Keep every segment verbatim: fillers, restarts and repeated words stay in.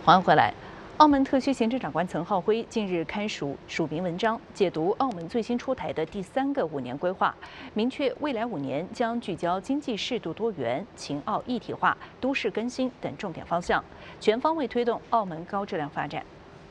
欢迎回来。澳门特区行政长官岑浩辉近日刊署署名文章，解读澳门最新出台的第三个五年规划，明确未来五年将聚焦经济适度多元、秦澳一体化、都市更新等重点方向，全方位推动澳门高质量发展。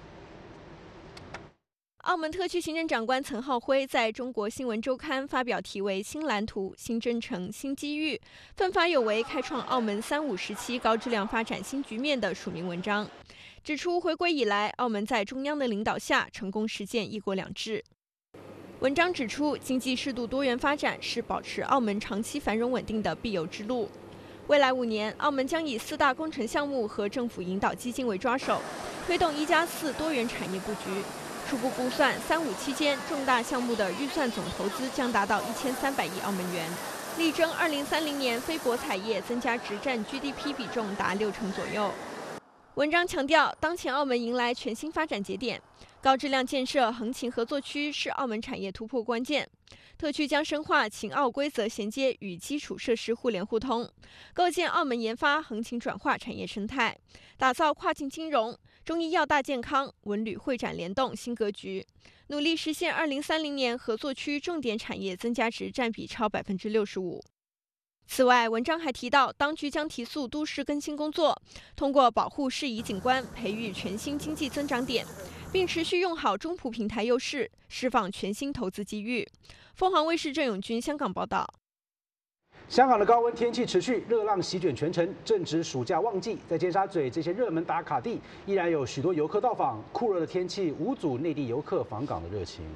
澳门特区行政长官岑浩辉在中国新闻周刊发表题为《新蓝图、新征程、新机遇，奋发有为，开创澳门三五时期高质量发展新局面》的署名文章，指出回归以来，澳门在中央的领导下成功实践一国两制。文章指出，经济适度多元发展是保持澳门长期繁荣稳定的必由之路。未来五年，澳门将以四大工程项目和政府引导基金为抓手，推动一加四多元产业布局。 初步估算，三五期间重大项目的预算总投资将达到一千三百亿澳门元，力争二零三零年非博彩业增加值占 G D P 比重达六成左右。文章强调，当前澳门迎来全新发展节点，高质量建设横琴合作区是澳门产业突破关键。特区将深化秦澳规则衔接与基础设施互联互通，构建澳门研发横琴转化产业生态，打造跨境金融。 中医药大健康、文旅会展联动新格局，努力实现二零三零年合作区重点产业增加值占比超百分之六十五。此外，文章还提到，当局将提速都市更新工作，通过保护适宜景观，培育全新经济增长点，并持续用好中葡平台优势，释放全新投资机遇。凤凰卫视郑永军香港报道。 香港的高温天气持续，热浪席卷全城。正值暑假旺季，在尖沙咀这些热门打卡地，依然有许多游客到访。酷热的天气无阻内地游客访港的热情。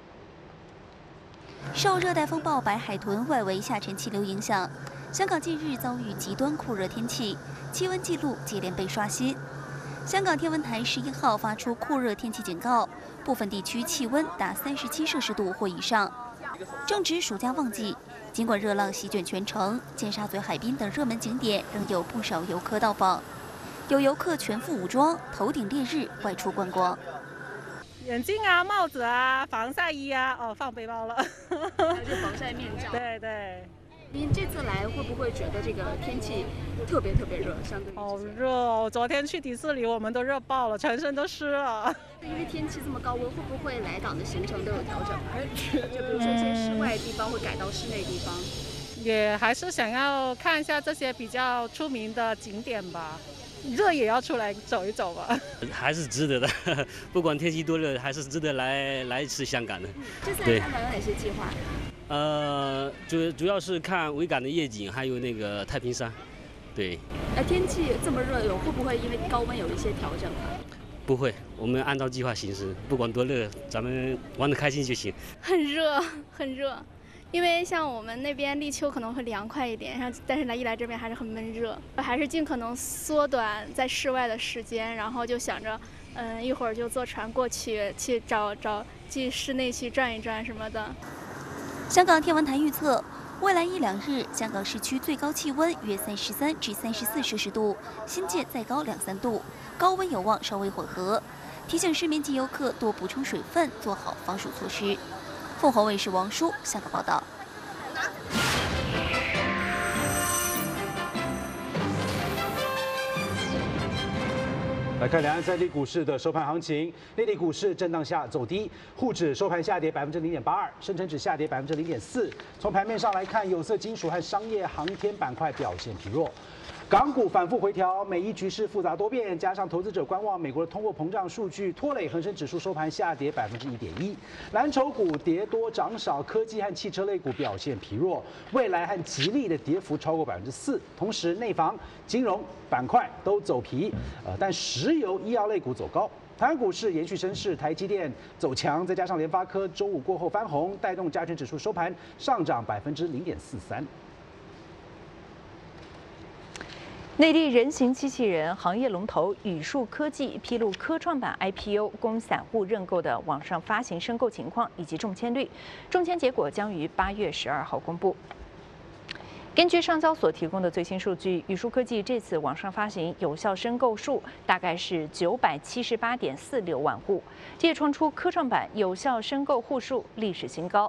受热带风暴白海豚外围下沉气流影响，香港近日遭遇极端酷热天气，气温纪录接连被刷新。香港天文台十一号发出酷热天气警告，部分地区气温达三十七摄氏度或以上。正值暑假旺季。 尽管热浪席卷全城，尖沙咀海滨等热门景点仍有不少游客到访。有游客全副武装，头顶烈日外出观光。 眼镜啊、帽子啊、防晒衣啊，哦，放背包了。 还有这防晒面罩。 对对。 您这次来会不会觉得这个天气特别特别热？相对于好热哦！昨天去迪士尼，我们都热爆了，全身都湿了。 因为天气这么高温，会不会来港的行程都有调整？就比如说一些室外地方会改到室内地方。 也还是想要看一下这些比较出名的景点吧。热也要出来走一走吧。 还是值得的，不管天气多热，还是值得来来一次香港的。 这次来香港有哪些计划？ 呃，主主要是看维港的夜景，还有那个太平山，对。 呃，天气这么热，有会不会因为高温有一些调整啊？ 不会，我们按照计划行事，不管多热，咱们玩得开心就行。 很热，很热，因为像我们那边立秋可能会凉快一点，然后但是来一来这边还是很闷热，还是尽可能缩短在室外的时间，然后就想着，嗯，一会儿就坐船过去，去找找去室内去转一转什么的。 香港天文台预测，未来一两日，香港市区最高气温约三十三至三十四摄氏度，新界再高两三度，高温有望稍微混合。提醒市民及游客多补充水分，做好防暑措施。凤凰卫视王舒香港报道。 来看两岸三地股市的收盘行情，内地股市震荡下走低，沪指收盘下跌百分之零点八二，深成指下跌百分之零点四。从盘面上来看，有色金属和商业航天板块表现疲弱。港股反复回调，美伊局势复杂多变，加上投资者观望美国的通货膨胀数据，拖累恒生指数收盘下跌百分之一点一。蓝筹股跌多涨少，科技和汽车类股表现疲弱，蔚来和吉利的跌幅超过百分之四。同时，内房、金融板块都走疲，呃，但石油、医药类股走高。 台湾股市延续升势，台积电走强，再加上联发科周五过后翻红，带动加权指数收盘上涨百分之零点四三。 内地人形机器人行业龙头宇树科技披露科创板 I P O 供散户认购的网上发行申购情况以及中签率，中签结果将于八月十二号公布。 根据上交所提供的最新数据，宇树科技这次网上发行有效申购数大概是九百七十八点四六万户，这也创出科创板有效申购户数历史新高。